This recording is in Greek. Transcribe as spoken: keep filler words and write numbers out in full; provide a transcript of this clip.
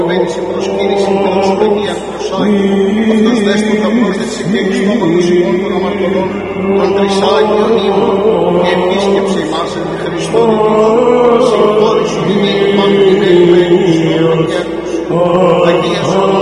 Βαίνεις η προσκύρηση και δοσολογία προσάγει, αυτός δέστοντα πρόσθεση και εις νόματος ημών των αμαρτωλών, τον τρισάγιον ήμων, και επίσκεψε ημάς εν τη Χριστόν ημών, συγχώρησον ημίν πάντων ημέρου έγκους των προκέρδους, Αγία Σωμά,